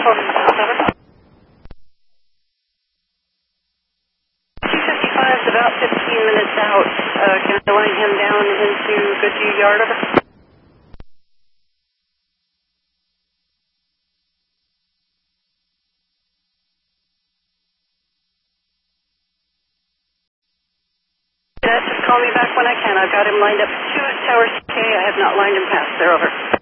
over. 255 is about 15 minutes out. Can I line him down into Goodview Yard, over? Just call me back when I can. I've got him lined up to Tower CK. I have not lined him past there, over.